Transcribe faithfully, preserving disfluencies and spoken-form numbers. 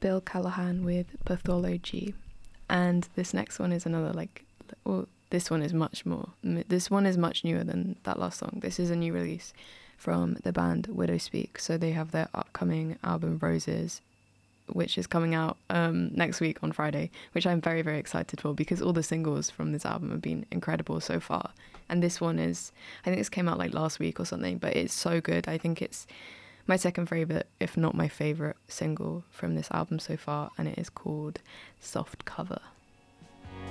Bill Callahan with Pathology. And this next one is another, like, well, this one is much more, this one is much newer than that last song. This is a new release from the band Widow Speak. So they have their upcoming album Roses, which is coming out um, next week on Friday, which I'm very, very excited for because all the singles from this album have been incredible so far. And this one is, I think this came out like last week or something, but it's so good. I think it's my second favourite, if not my favourite single from this album so far, and it is called Soft Cover.